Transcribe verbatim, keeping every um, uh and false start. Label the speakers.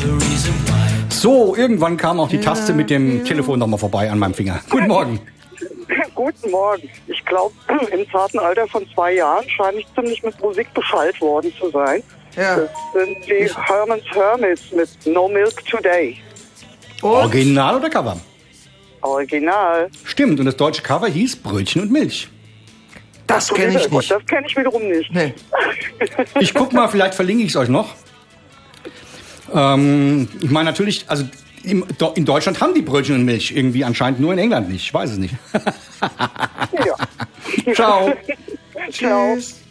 Speaker 1: So, irgendwann kam auch die Taste mit dem Telefon nochmal vorbei an meinem Finger. Guten Morgen.
Speaker 2: Guten Morgen. Ich glaube, im zarten Alter von zwei Jahren scheine ich ziemlich mit Musik beschallt worden zu sein.
Speaker 3: Ja.
Speaker 2: Das sind die Herman's Hermits mit No Milk Today.
Speaker 3: Und?
Speaker 1: Original oder Cover?
Speaker 2: Original.
Speaker 1: Stimmt, und das deutsche Cover hieß Brötchen und Milch.
Speaker 3: Das kenne ich nicht.
Speaker 2: Das kenne ich wiederum nicht.
Speaker 3: Nee.
Speaker 1: Ich guck mal, vielleicht verlinke ich es euch noch. Ähm, ich meine natürlich, also im, in Deutschland haben die Brötchen und Milch irgendwie anscheinend, nur in England nicht. Ich weiß es nicht.
Speaker 2: Ja.
Speaker 1: Ciao.
Speaker 2: Ciao.
Speaker 3: Tschüss.